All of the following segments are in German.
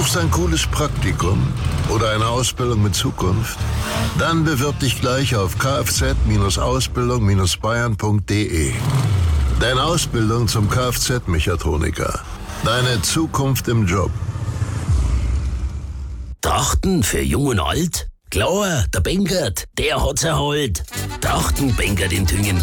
Suchst ein cooles Praktikum oder eine Ausbildung mit Zukunft? Dann bewirb dich gleich auf kfz-ausbildung-bayern.de. Deine Ausbildung zum Kfz-Mechatroniker. Deine Zukunft im Job. Trachten für Jung und Alt? Klar, der Bengert, der hat's erholt. Trachten Bengert in Thüngen.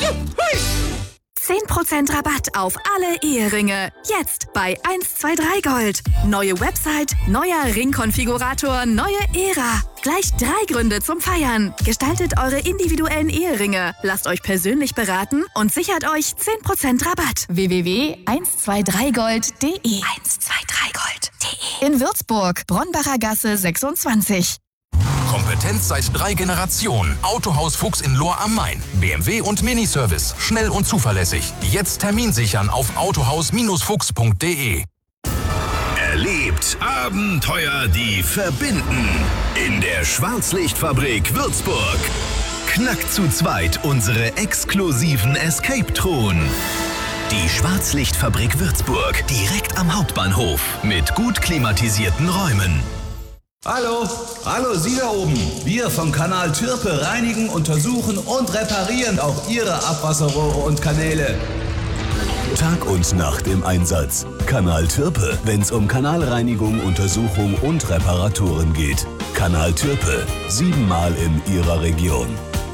10% Rabatt auf alle Eheringe. Jetzt bei 123 Gold. Neue Website, neuer Ringkonfigurator, neue Ära. Gleich 3 Gründe zum Feiern. Gestaltet eure individuellen Eheringe. Lasst euch persönlich beraten und sichert euch 10% Rabatt. www.123gold.de 123gold.de In Würzburg, Bronbacher Gasse 26. Kompetenz seit 3 Generationen. Autohaus Fuchs in Lohr am Main. BMW und Miniservice. Schnell und zuverlässig. Jetzt Termin sichern auf autohaus-fuchs.de. Erlebt Abenteuer, die verbinden. In der Schwarzlichtfabrik Würzburg. Knackt zu zweit unsere exklusiven Escape-Truhen. Die Schwarzlichtfabrik Würzburg. Direkt am Hauptbahnhof. Mit gut klimatisierten Räumen. Hallo, Sie da oben. Wir vom Kanal Türpe reinigen, untersuchen und reparieren auch Ihre Abwasserrohre und Kanäle. Tag und Nacht im Einsatz. Kanal Türpe, wenn's um Kanalreinigung, Untersuchung und Reparaturen geht. Kanal Türpe, 7-mal in Ihrer Region.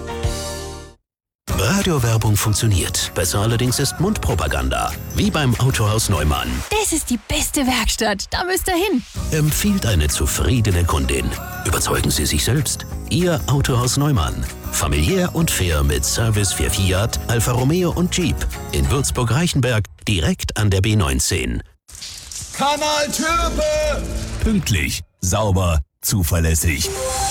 Radiowerbung funktioniert. Besser allerdings ist Mundpropaganda. Wie beim Autohaus Neumann. Das ist die beste Werkstatt. Da müsst ihr hin. Empfiehlt eine zufriedene Kundin. Überzeugen Sie sich selbst. Ihr Autohaus Neumann. Familiär und fair mit Service für Fiat, Alfa Romeo und Jeep. In Würzburg-Reichenberg, direkt an der B19. Kanal Türpe! Pünktlich, sauber, zuverlässig.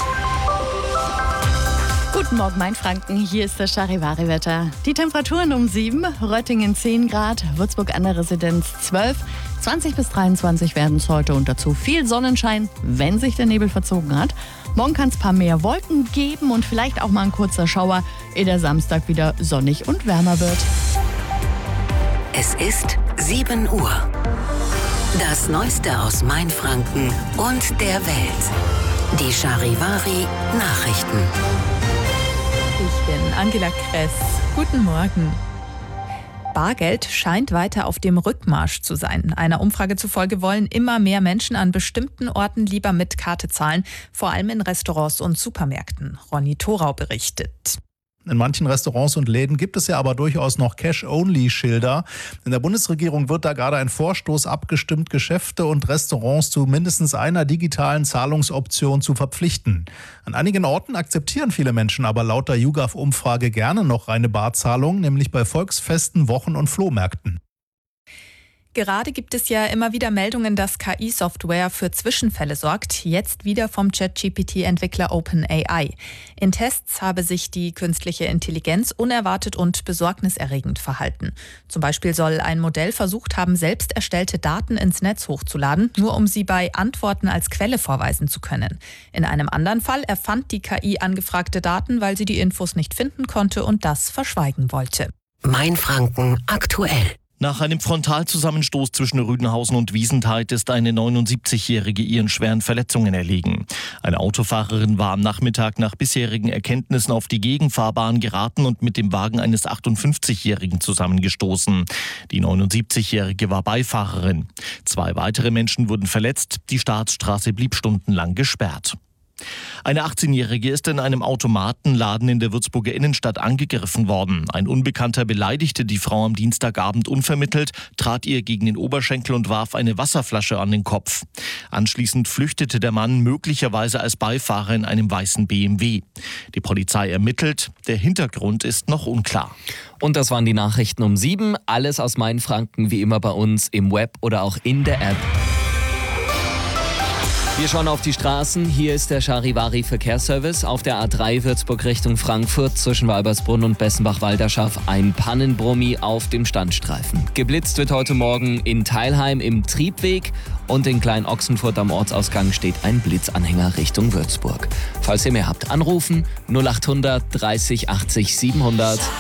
Guten Morgen, Mainfranken. Hier ist das Charivari-Wetter. Die Temperaturen um 7, Röttingen 10 Grad, Würzburg an der Residenz 12, 20 bis 23 werden es heute und dazu viel Sonnenschein, wenn sich der Nebel verzogen hat. Morgen kann es ein paar mehr Wolken geben und vielleicht auch mal ein kurzer Schauer, ehe der Samstag wieder sonnig und wärmer wird. Es ist 7 Uhr. Das Neueste aus Mainfranken und der Welt. Die Charivari Nachrichten. Ich bin Angela Kress. Guten Morgen. Bargeld scheint weiter auf dem Rückmarsch zu sein. Einer Umfrage zufolge wollen immer mehr Menschen an bestimmten Orten lieber mit Karte zahlen, vor allem in Restaurants und Supermärkten. Ronny Thorau berichtet. In manchen Restaurants und Läden gibt es ja aber durchaus noch Cash-Only-Schilder. In der Bundesregierung wird da gerade ein Vorstoß abgestimmt, Geschäfte und Restaurants zu mindestens einer digitalen Zahlungsoption zu verpflichten. An einigen Orten akzeptieren viele Menschen aber laut der YouGov-Umfrage gerne noch reine Barzahlung, nämlich bei Volksfesten, Wochen- und Flohmärkten. Gerade gibt es ja immer wieder Meldungen, dass KI-Software für Zwischenfälle sorgt. Jetzt wieder vom ChatGPT-Entwickler OpenAI. In Tests habe sich die künstliche Intelligenz unerwartet und besorgniserregend verhalten. Zum Beispiel soll ein Modell versucht haben, selbst erstellte Daten ins Netz hochzuladen, nur um sie bei Antworten als Quelle vorweisen zu können. In einem anderen Fall erfand die KI angefragte Daten, weil sie die Infos nicht finden konnte und das verschweigen wollte. Mainfranken aktuell. Nach einem Frontalzusammenstoß zwischen Rüdenhausen und Wiesentheit ist eine 79-Jährige ihren schweren Verletzungen erlegen. Eine Autofahrerin war am Nachmittag nach bisherigen Erkenntnissen auf die Gegenfahrbahn geraten und mit dem Wagen eines 58-Jährigen zusammengestoßen. Die 79-Jährige war Beifahrerin. 2 weitere Menschen wurden verletzt. Die Staatsstraße blieb stundenlang gesperrt. Eine 18-Jährige ist in einem Automatenladen in der Würzburger Innenstadt angegriffen worden. Ein Unbekannter beleidigte die Frau am Dienstagabend unvermittelt, trat ihr gegen den Oberschenkel und warf eine Wasserflasche an den Kopf. Anschließend flüchtete der Mann möglicherweise als Beifahrer in einem weißen BMW. Die Polizei ermittelt, der Hintergrund ist noch unklar. Und das waren die Nachrichten um 7. Alles aus Mainfranken wie immer bei uns im Web oder auch in der App. Wir schauen auf die Straßen. Hier ist der Charivari Verkehrsservice. Auf der A3 Würzburg Richtung Frankfurt zwischen Walbersbrunn und Bessenbach-Walderschaff ein Pannenbrummi auf dem Standstreifen. Geblitzt wird heute Morgen in Teilheim im Triebweg und in Klein-Ochsenfurt am Ortsausgang steht ein Blitzanhänger Richtung Würzburg. Falls ihr mehr habt, anrufen 0800 30 80 700.